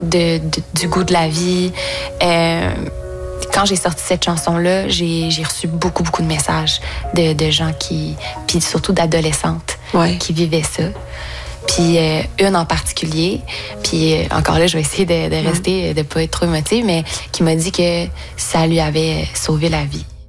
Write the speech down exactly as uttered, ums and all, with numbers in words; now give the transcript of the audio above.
de, de, du goût de la vie. Euh, quand j'ai sorti cette chanson-là, j'ai, j'ai reçu beaucoup, beaucoup de messages de, de gens qui... Puis surtout d'adolescentes ouais. qui vivaient ça. Puis euh, une en particulier, puis euh, encore là, je vais essayer de, de rester, de ne pas être trop émotive, mais qui m'a dit que ça lui avait sauvé la vie.